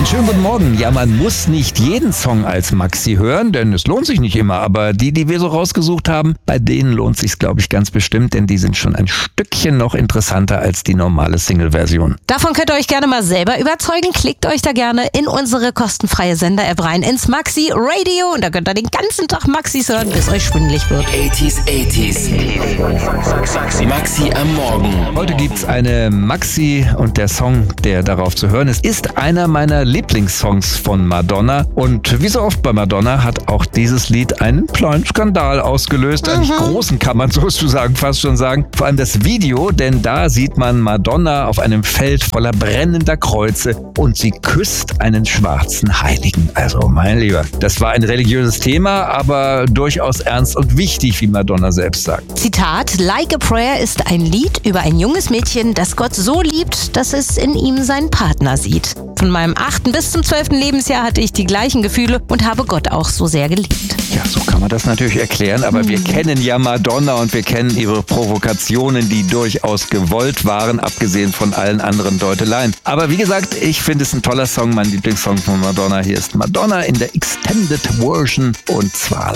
schönen guten Morgen. Ja, man muss nicht jeden Song als Maxi hören, denn es lohnt sich nicht immer. Aber die wir so rausgesucht haben, bei denen lohnt sich's, glaube ich, ganz bestimmt, denn die sind schon ein Stückchen noch interessanter als die normale Single-Version. Davon könnt ihr euch gerne mal selber überzeugen. Klickt euch da gerne in unsere kostenfreie Sender-App rein, ins Maxi Radio. Und da könnt ihr den ganzen Tag Maxis hören, bis euch schwindelig wird. 80s. Maxi am Morgen. Heute gibt's eine Maxi und der Song, der darauf zu hören ist einer meiner Lieblingssongs von Madonna. Und wie so oft bei Madonna hat auch dieses Lied einen kleinen Skandal ausgelöst. Einen großen, kann man sozusagen fast schon sagen. Vor allem das Video, denn da sieht man Madonna auf einem Feld voller brennender Kreuze und sie küsst einen schwarzen Heiligen. Also mein Lieber, das war ein religiöses Thema, aber durchaus ernst und wichtig, wie Madonna selbst sagt. Zitat: Like a Prayer ist ein Lied über ein junges Mädchen, das Gott so liebt, dass es in ihm seinen Partner sieht. Von meinem 8. bis zum 12. Lebensjahr hatte ich die gleichen Gefühle und habe Gott auch so sehr geliebt. Ja, so kann man das natürlich erklären, aber wir kennen ja Madonna und wir kennen ihre Provokationen, die durchaus gewollt waren, abgesehen von allen anderen Deuteleien. Aber wie gesagt, ich finde es ein toller Song, mein Lieblingssong von Madonna. Hier ist Madonna in der Extended Version und zwar